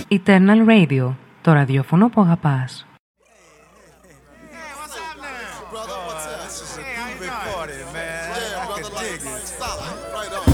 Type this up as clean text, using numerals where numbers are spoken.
Eternal Radio, το ραδιόφωνο που αγαπάς. Brother, what's up? This is a groovy party, man. Yeah, brother, like, stop right on.